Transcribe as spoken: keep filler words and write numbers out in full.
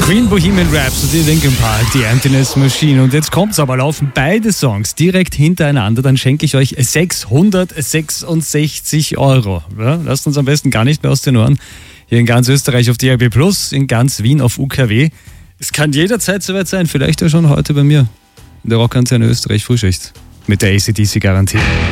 Queen, Bohemian Rhapsody, Linkin Park, die Emptiness Machine. Und jetzt kommt's aber, laufen beide Songs direkt hintereinander, dann schenke ich euch sechshundertsechsundsechzig Euro. Ja, lasst uns am besten gar nicht mehr aus den Ohren. Hier in ganz Österreich auf D A B plus, in ganz Wien auf U K W. Es kann jederzeit soweit sein, vielleicht ja schon heute bei mir in der Rockantenne Österreich Frühschicht mit der A C D C-Garantie.